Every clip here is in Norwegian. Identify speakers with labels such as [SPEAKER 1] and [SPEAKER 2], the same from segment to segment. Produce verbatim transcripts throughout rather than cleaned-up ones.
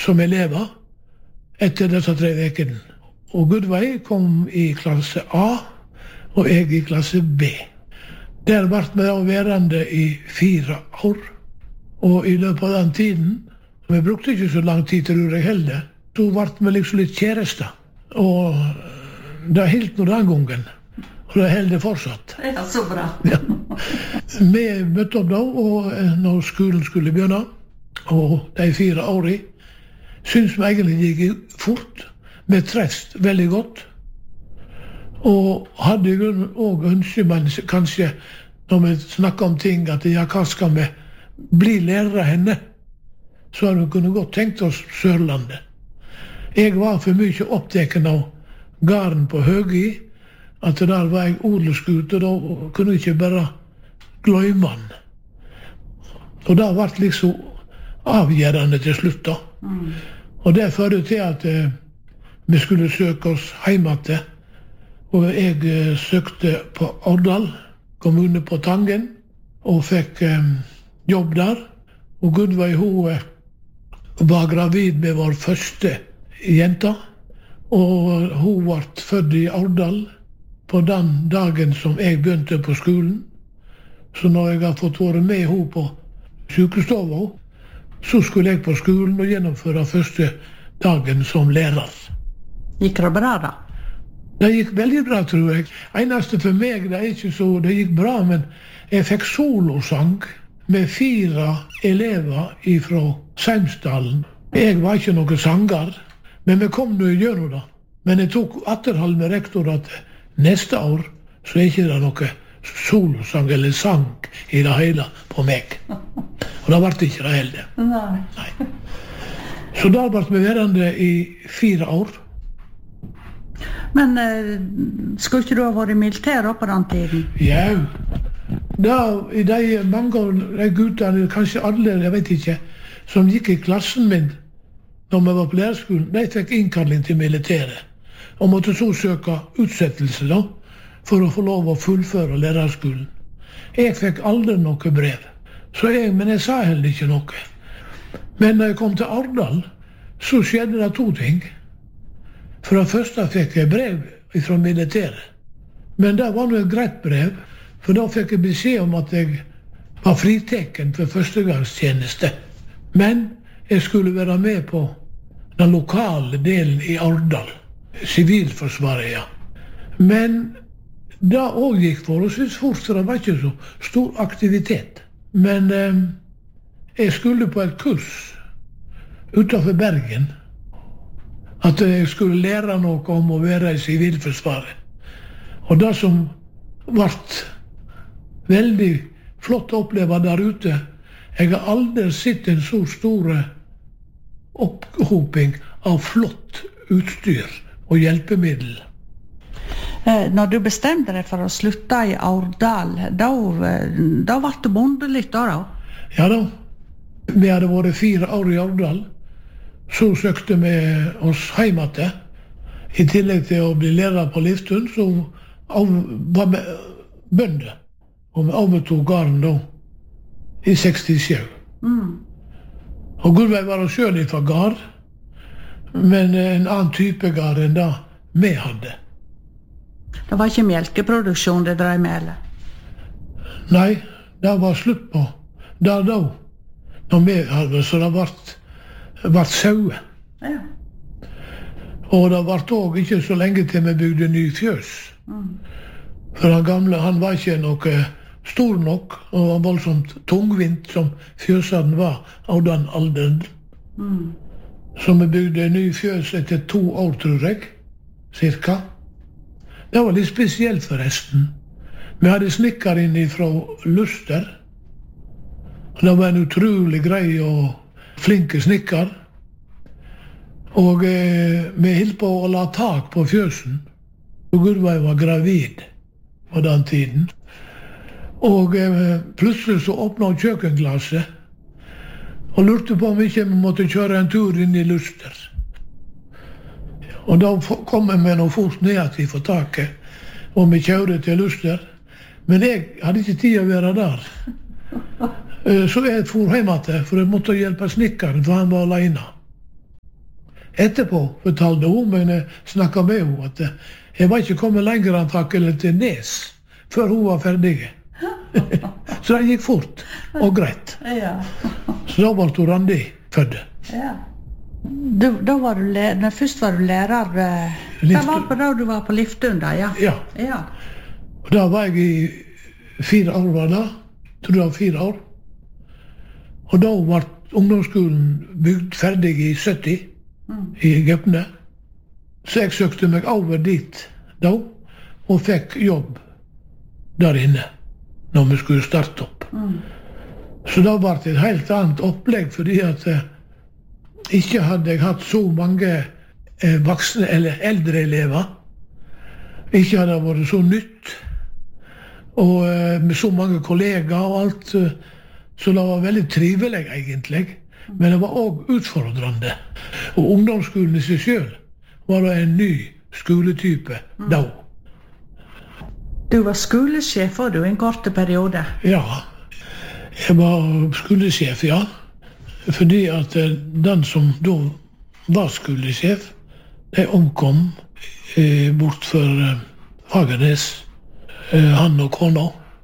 [SPEAKER 1] som elever etter disse tre vekene. Og Gudveig kom i klasse A, og jeg i klasse B. Der ble vi da værende i fire år. Og i løpet av den tiden, vi brukte ikke så lang tid til å heller, så ble vi liksom litt kjærester. Og det er helt noe den gangen. Og det held det fortsatt.
[SPEAKER 2] Ja, så bra.
[SPEAKER 1] Ja. Vi møtte opp da, og når skolen skulle begynne, og de fire årene, synes vi egentlig gikk fort. Vi trefst veldig godt. Og hadde jeg også ønsket, men kanskje når vi snakker om ting, at ja, hva skal vi bli lærere henne, så hadde vi kunne godt tenkt oss Sørlandet. Jeg var for mye opptatt av gården på Høgi, at der var jeg odelsgutt, og da kunne jeg ikke bare glemme han. Og det ble liksom avgjørende til slutt da. Mm. Og det førte til at eh, vi skulle søke oss hjemme til, og jeg eh, søkte på Årdal, kommune på Tangen, og fikk eh, jobb der. Og Gudveig, hun eh, var gravid med vår første jenta, og hun ble født i Årdal på den dagen som jeg begynte på skolen. Så når jeg har fått være med henne på sykestova, så skulle jeg på skolen og gjennomføre første dagen som lærer.
[SPEAKER 2] Gikk det bra da?
[SPEAKER 1] Det gikk veldig bra, tror jeg. Eneste for meg, det er ikke så, det gikk bra, men jeg fikk solosang med fire elever fra Seimsdalen. Jeg var ikke noen sanger, men vi kom nå gjennom det. Men jeg tok atterhold med rektor at neste år så er ikke det noe solosang eller sang i det hele på meg. Og det ble ikke det heller.
[SPEAKER 2] Nei.
[SPEAKER 1] Nei. Så da ble vi værende i fire år.
[SPEAKER 2] Men eh, skulle ikke du ha vært i militæret på den tiden?
[SPEAKER 1] Ja, da i de mange av de guttene, kanskje alle, jeg vet ikke, som gikk i klassen min når vi var på lærerskolen, de fikk innkalling til militæret. Og måtte så søke utsettelse da, for å få lov å fullføre lærerskolen. Jeg fikk aldri noe brev, så jeg, men jeg sa heller ikke noe. Men når jeg kom til Årdal, så skjedde det to ting. For det første fikk jeg brev fra militæret. Men det var noe et greit brev, for da fikk jeg beskjed om at jeg var friteken for førstegangstjeneste. Men jeg skulle være med på den lokale delen i Årdal. Sivilforsvaret, ja. Men det også gikk forholdsvis fort, for det var ikke så stor aktivitet. Men eh, jeg skulle på et kurs utenfor Bergen, at jeg skulle lære noe om å være i Sivilforsvaret. Og det som ble veldig flott å oppleve der ute, jeg har aldri sett en så stor opphoping av flott utstyr og hjelpemiddel.
[SPEAKER 2] Når du bestemte deg for å slutte i Årdal, da, da ble det bonde litt da, da?
[SPEAKER 1] Ja da. Vi hadde vært fire år i Årdal. Så søkte vi oss hjemme til. I tillegg til å bli lærer på Liftun, så var vi bønder. Og vi overtog gården da, i sekstisju. Mm. Og Gudveig var jo selv fra gård, men en annen type gård enn det vi hadde.
[SPEAKER 2] Det var ikke melkeproduksjon det drev med, eller?
[SPEAKER 1] Nei, det var slutt på det da, når vi hadde, så det ble, ble sauer. Ja. Og det ble også ikke så lenge til vi bygde ny fjøs. Mm. For han gamle, han var ikke noe stor nok, og var voldsomt tungvint som fjøsene var av den alderen. Mm. Så vi bygde ny fjøs etter to år, tror jeg, cirka. Det var litt spesielt forresten. Vi hadde snikker inn fra Luster. Det var en utrolig grei og flinke snikker. Og eh, vi holdt på å la tak på fjøsen. Og Gudveig var gravid på den tiden. Og eh, plutselig så åpnet hun kjøkkenglasset og lurte på om ikke vi måtte kjøre en tur inn i Luster. Og da kom jeg med noe fort ned at vi får taket, og vi kjørte til Luster. Men jeg hadde ikke tid å være der. Så jeg for hjemme til, for jeg måtte hjelpe snikkeren, for han var alene. etterpå fortalte hun, men jeg snakket med henne, at jeg var ikke kommet lenger antakelig til Nes, før hun var ferdig. Så det gikk fort, og greit.
[SPEAKER 2] Ja.
[SPEAKER 1] Så da var hun Randi født.
[SPEAKER 2] Ja. Du, da var du lærer, når først var du lærer, det var på da du var på Liftun da, ja?
[SPEAKER 1] Ja.
[SPEAKER 2] Ja.
[SPEAKER 1] Og da var jeg i fire år, var det? Tror det var fire år. Og da var ungdomsskolen bygd ferdig i sytti, mm. i Gøpne. Så jeg søkte meg over dit da, og fikk jobb der inne, når vi skulle starte opp. Mm. Så da var det et helt annet opplegg, fordi at eh, ikke hadde jeg hatt så mange eh, voksne eller eldre elever. Ikke hadde det vært så nytt, og eh, med så mange kollegaer og alt, eh, så det var veldig trivelig egentlig, men det var også utfordrende. Og ungdomsskolen i seg selv var det en ny skoletype mm. da.
[SPEAKER 2] Du var skolesjef for du en kort periode?
[SPEAKER 1] Ja, jeg var skolesjef, ja. Fordi at den som da var skolesjef, de omkom eh, bort for eh, Fagernes, eh, han og kona.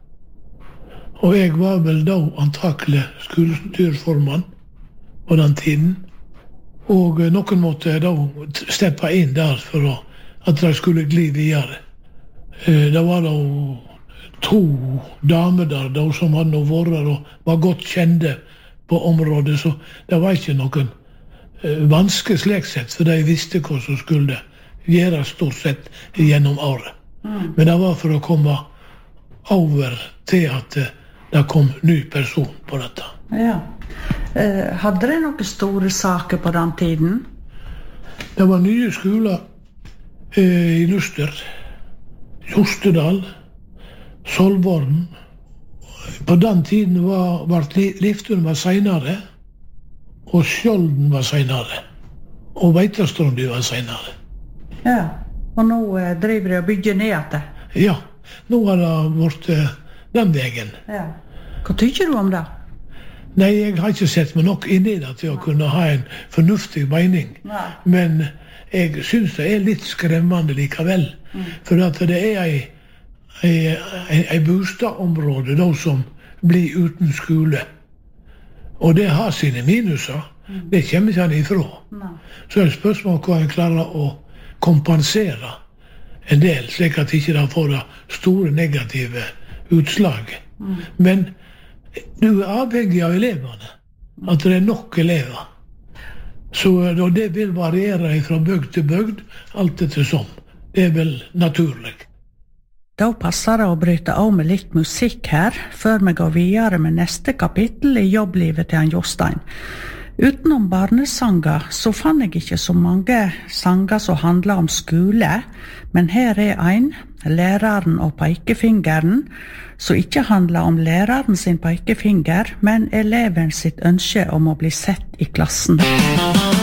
[SPEAKER 1] Og jeg var vel da antakelig skolestyrsformann på den tiden. Og eh, noen måtte da steppe inn der for å, at de skulle gli videre. Eh, det var da to damer der da, som hadde vært og var godt kjente på området, så det var ikke noen eh, vanske slik sett, for de visste hva som skulle gjøres stort sett gjennom året. Mm. Men det var for å komme over til at eh, det kom ny person på dette.
[SPEAKER 2] Ja. Eh, hadde dere noen store saker på den tiden?
[SPEAKER 1] Det var nye skoler eh, i Luster, Jostedal, Solvorn. På den tiden var, var Liftun var senere, og Skjolden var senere, og Veitastrandi var senere.
[SPEAKER 2] Ja, og nå eh, driver de og bygger ned etter?
[SPEAKER 1] Ja, nå har det vært eh, den veien.
[SPEAKER 2] Ja. Hva tykker du om det?
[SPEAKER 1] Nei, jeg har ikke sett meg nok inn i det til å kunne ha en fornuftig mening. Nei. Men jeg synes det er litt skremmende likevel, mm. for at det er ei et bostadområde da, som blir uten skole. Og det har sine minuser. Mm. Det kommer ikke han ifra. No. Så er det spørsmål hva en klarer å kompensere en del, slik at ikke det får store negative utslag. Mm. Men du er avhengig av elevene. At det er nok elever. Så det vil variere fra bygd til bygd, alt etter som. Det er vel naturlig.
[SPEAKER 2] Da passer det å bryte av med litt musikk her, før vi går videre med neste kapittel i jobblivet til han Jostein. Utenom barnesanger så fann jeg ikke så mange sanger som handler om skole, men her er en, læreren og pekefingeren, som ikke handler om læreren sin pekefinger, men eleven sitt ønske om å bli sett i klassen.